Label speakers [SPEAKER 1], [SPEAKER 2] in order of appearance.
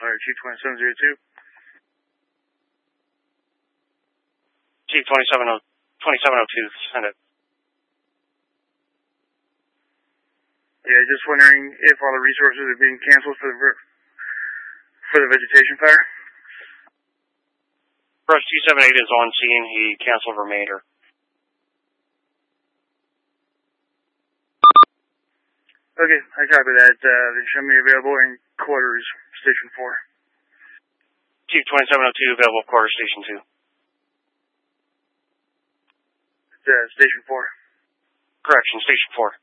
[SPEAKER 1] Chief 2702.
[SPEAKER 2] Chief 2702, send it.
[SPEAKER 1] Yeah, just wondering if all the resources are being canceled for the vegetation fire.
[SPEAKER 2] Brush 278 is on scene. He canceled remainder.
[SPEAKER 1] Okay, I copy that. They show me available in quarters, Station 4.
[SPEAKER 2] Chief 2702, available quarter, Station 2.
[SPEAKER 1] Station 4.
[SPEAKER 2] Correction, Station 4.